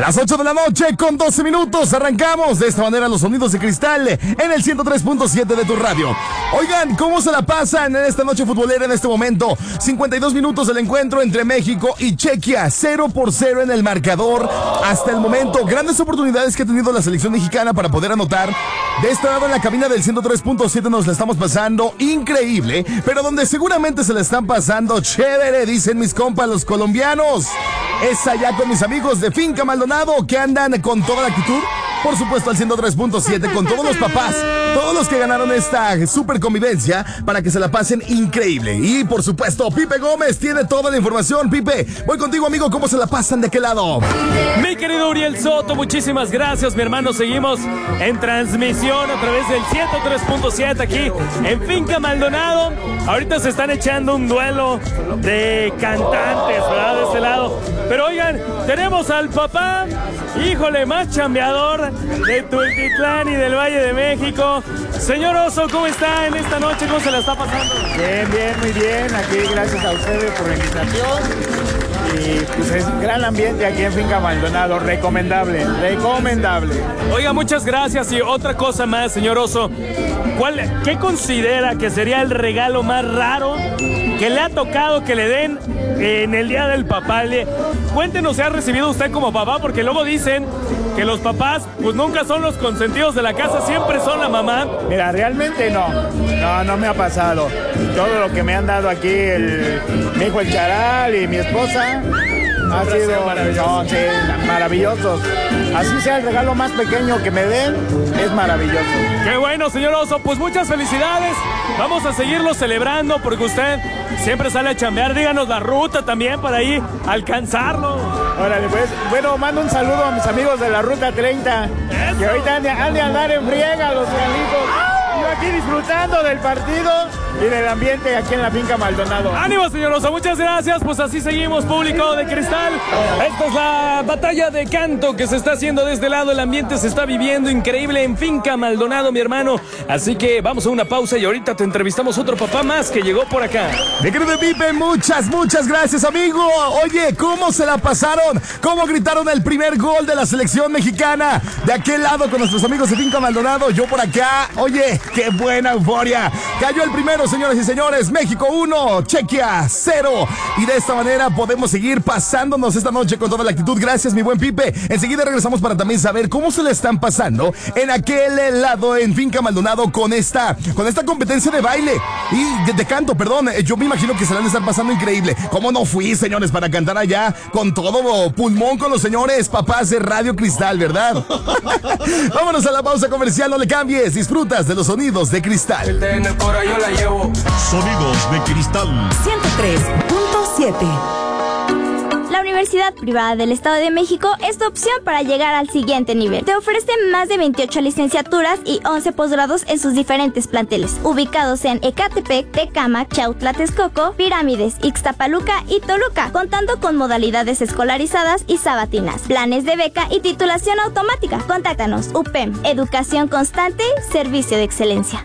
Las 8 de la noche con 12 minutos arrancamos de esta manera los sonidos de Cristal en el 103.7 de tu radio. Oigan, ¿cómo se la pasan en esta noche futbolera en este momento? 52 minutos del encuentro entre México y Chequia, 0-0 en el marcador hasta el momento. Grandes oportunidades que ha tenido la selección mexicana para poder anotar. De este lado en la cabina del 103.7 nos la estamos pasando increíble, pero donde seguramente se la están pasando chévere, dicen mis compas los colombianos, es allá con mis amigos de Finca Maldonado que andan con toda la actitud. Por supuesto al 103.7 con todos los papás, todos los que ganaron esta super convivencia para que se la pasen increíble. Y por supuesto Pipe Gómez tiene toda la información. Pipe, voy contigo amigo, ¿cómo se la pasan de qué lado? Mi querido Uriel Soto, muchísimas gracias mi hermano. Seguimos en transmisión a través del 103.7 aquí en Finca Maldonado. Ahorita se están echando un duelo de cantantes, ¿verdad? De este lado. Pero oigan, tenemos al papá, híjole, más chambeador de Tultitlán y del Valle de México. Señor Oso, ¿cómo está en esta noche? ¿Cómo se la está pasando? Bien, muy bien. Aquí gracias a ustedes por la invitación. Y pues es un gran ambiente aquí en Finca Maldonado. Recomendable. Oiga, muchas gracias. Y otra cosa más, señor Oso. ¿Qué considera que sería el regalo más raro que le ha tocado que le den en el Día del Papá? Cuéntenos si ha recibido usted como papá, porque luego dicen que los papás pues nunca son los consentidos de la casa, siempre son la mamá. Mira, realmente no me ha pasado. Todo lo que me han dado aquí mi hijo el Charal y mi esposa ha sido maravillosos. Así sea el regalo más pequeño que me den, es maravilloso. Qué bueno, señor Oso, pues muchas felicidades. Vamos a seguirlo celebrando porque usted siempre sale a chambear. Díganos la ruta también para ahí alcanzarlo. Órale, pues, bueno, mando un saludo a mis amigos de la Ruta 30, ¡eso! Que ahorita han de andar en friega los galitos. Yo aquí disfrutando del partido y del ambiente aquí en la Finca Maldonado. ¡Ánimo, señor Oso! Muchas gracias. Pues así seguimos, público de Cristal. Esta es la batalla de canto que se está haciendo de este lado. El ambiente se está viviendo increíble en Finca Maldonado, mi hermano. Así que vamos a una pausa y ahorita te entrevistamos otro papá más que llegó por acá. Mi querido Pipe, muchas gracias, amigo. Oye, ¿cómo se la pasaron? ¿Cómo gritaron el primer gol de la selección mexicana? De aquel lado con nuestros amigos de Finca Maldonado, yo por acá. Oye, ¡qué buena euforia! Cayó el primero, señoras y señores. México 1, Chequia 0. Y de esta manera podemos seguir pasándonos esta noche con toda la actitud. Gracias, mi buen Pipe. Enseguida regresamos para también saber cómo se le están pasando en aquel lado en Finca Maldonado con esta competencia de baile y de canto, perdón. Yo me imagino que se la han de estar pasando increíble. ¿Cómo no fui, señores, para cantar allá con todo pulmón con los señores papás de Radio Cristal, verdad? Vámonos a la pausa comercial, no le cambies. Disfrutas de los sonidos de Cristal. Sonidos de Cristal 103.7. La Universidad Privada del Estado de México es tu opción para llegar al siguiente nivel. Te ofrece más de 28 licenciaturas y 11 posgrados en sus diferentes planteles, ubicados en Ecatepec, Tecámac, Chautla, Texcoco, Pirámides, Ixtapaluca y Toluca, contando con modalidades escolarizadas y sabatinas, planes de beca y titulación automática. Contáctanos. UPEM, educación constante, servicio de excelencia.